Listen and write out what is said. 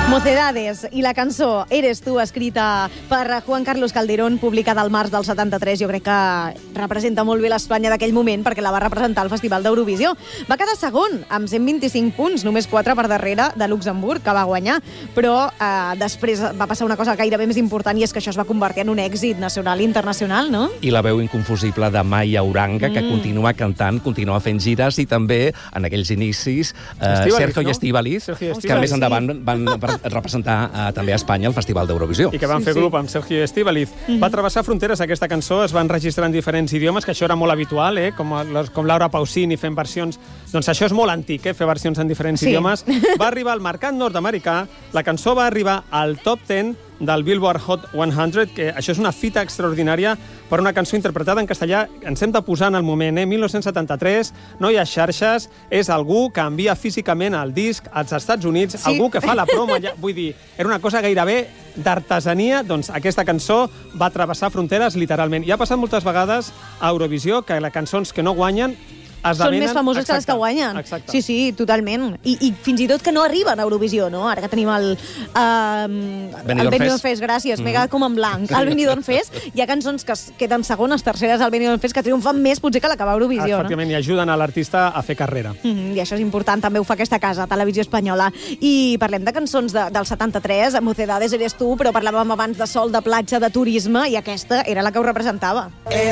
Mocedades i la cançó Eres tú, escrita per Juan Carlos Calderón, publicada al març del 73. Jo crec que representa molt bé l'Espanya d'aquell moment perquè la va representar al Festival d'Eurovisió. Va quedar segon, amb 125 punts, només 4 per darrere de Luxemburg, que va guanyar, però després va passar una cosa gairebé més important, i és que això es va convertir en un èxit nacional i internacional, no? I la veu inconfusible de Maya Uranga, que continua cantant, continua fent gires, i també, en aquells inicis, Sergio i Estíbaliz, que més endavant van representar també a Espanya al Festival d'Eurovisió. I que van fer grup amb Sergio i Estíbaliz. Va travessar fronteres aquesta cançó, es van registrar en diferents idiomes, que això era molt habitual, com Laura Pausini fent versions. Doncs això és molt antic, fer versions en diferents idiomes. Va arribar al mercat nord-americà, la cançó va arribar al top 10 del Billboard Hot 100, que això és una fita extraordinària per una cançó interpretada en castellà. Ens hem de posar en el moment, 1973, no hi ha xarxes, és algú que envia físicament el disc als Estats Units, algú que fa la promo allà, vull dir, era una cosa gairebé d'artesania. Doncs aquesta cançó va travessar fronteres literalment. I ha passat moltes vegades a Eurovisió que les cançons que no guanyen són més famoses que les que guanyen. Exacte. Sí, sí, totalment. I fins i tot que no arriben a Eurovisió, no? Ara que tenim el Benidorm Fest, gràcies, m'he quedat com en blanc. El Benidorm Fest, hi ha cançons que queden segones, terceres al Benidorm Fest, que triomfen més potser que l'acabar a Eurovisió. Efectivament, i ajuden a l'artista a fer carrera. I això és important, també ho fa aquesta casa, Televisió Espanyola. I parlem de cançons del 73, Mocedades, Eres tú, però parlàvem abans de sol, de platja, de turisme, i aquesta era la que ho representava.